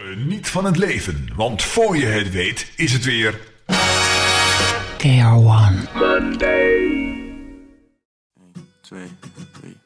Niet van het leven, want voor je het weet is het weer... KR1. 1, 2, 3...